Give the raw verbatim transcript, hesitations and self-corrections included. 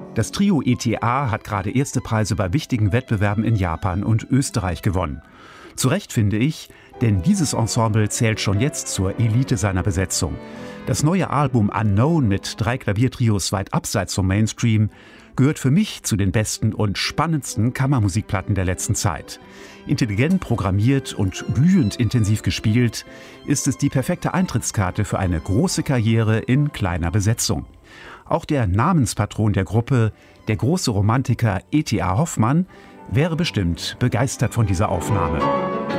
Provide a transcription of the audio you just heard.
Das Trio E T A hat gerade erste Preise bei wichtigen Wettbewerben in Japan und Österreich gewonnen. Zu Recht, finde ich, denn dieses Ensemble zählt schon jetzt zur Elite seiner Besetzung. Das neue Album Unknown mit drei Klaviertrios weit abseits vom Mainstream gehört für mich zu den besten und spannendsten Kammermusikplatten der letzten Zeit. Intelligent programmiert und glühend intensiv gespielt, ist es die perfekte Eintrittskarte für eine große Karriere in kleiner Besetzung. Auch der Namenspatron der Gruppe, der große Romantiker E T A Hoffmann, wäre bestimmt begeistert von dieser Aufnahme.